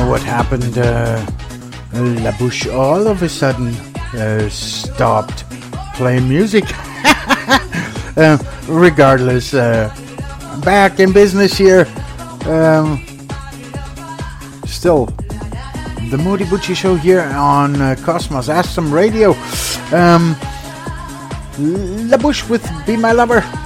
know what happened. La Bouche all of a sudden stopped playing music. Regardless, back in business here. Still, the Moody Butchie Show here on Cosmos Astom Radio. La Bouche with Be My Lover.